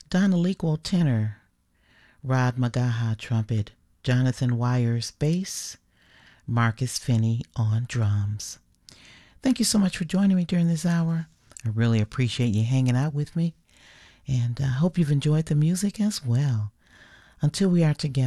Don Aliquo tenor, Rod Magaha trumpet, Jonathan Wires bass, Marcus Finney on drums. Thank you so much for joining me during this hour. I really appreciate you hanging out with me, and I hope you've enjoyed the music as well. Until we are together,